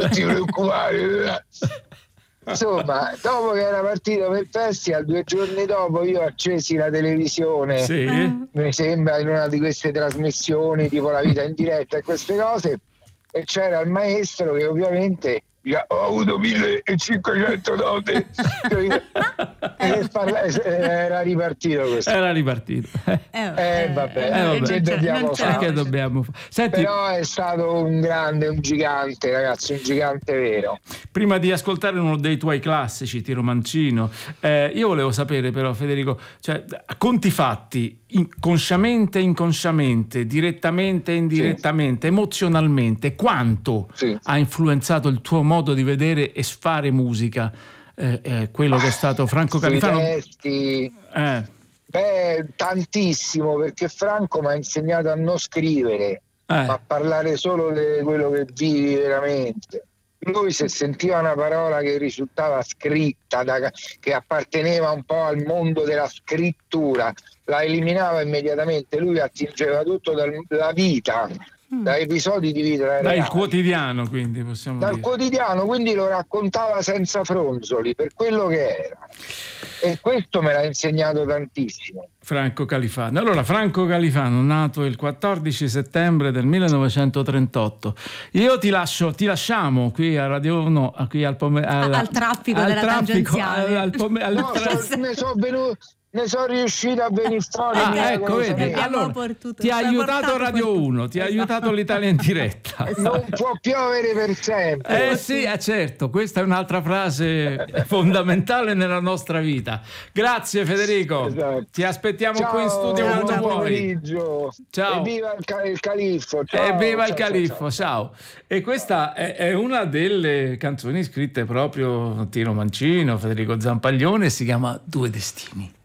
non ti preoccupare. Insomma, dopo che era partito per il festival, 2 giorni dopo io accesi la televisione, sì. mi sembra in una di queste trasmissioni tipo La vita in diretta e queste cose, e c'era il maestro che ovviamente ho avuto 1500 note era ripartito questo. Era ripartito. Vabbè, che dobbiamo fare? Che dobbiamo fare? Senti, però è stato un grande, un gigante, ragazzi, un gigante vero. Prima di ascoltare uno dei tuoi classici, Tino Mancino, io volevo sapere però, Federico, cioè, a conti fatti, consciamente, inconsciamente, direttamente, indirettamente, emozionalmente, quanto ha influenzato il tuo modo di vedere e fare musica, quello che è stato Franco Califano? Testi, tantissimo, perché Franco mi ha insegnato a non scrivere, ma a parlare solo di quello che vivi veramente. Lui, se sentiva una parola che risultava scritta, che apparteneva un po' al mondo della scrittura, la eliminava immediatamente. Lui attingeva tutto dalla vita, da episodi di vita dal quotidiano, quindi possiamo dal dire. quotidiano, quindi lo raccontava senza fronzoli, per quello che era, e questo me l'ha insegnato tantissimo. Franco Califano. Allora, Franco Califano, nato il 14 settembre del 1938. Io ti lasciamo qui a Radio 1, qui al traffico della tangenziale. Ne sono riuscito a venire fuori. Ecco, vedi. Allora, ti ha aiutato Radio 1, ti ha aiutato l'Italia in diretta. Non può piovere per sempre. Sì, certo, questa è un'altra frase fondamentale nella nostra vita. Grazie Federico. Esatto. Ti aspettiamo qui in studio quando vuoi. Ciao. Evviva il Califfo. Ciao. Evviva il Califfo, ciao. E questa è una delle canzoni scritte proprio Tino Mancino, Federico Zampaglione, si chiama Due Destini.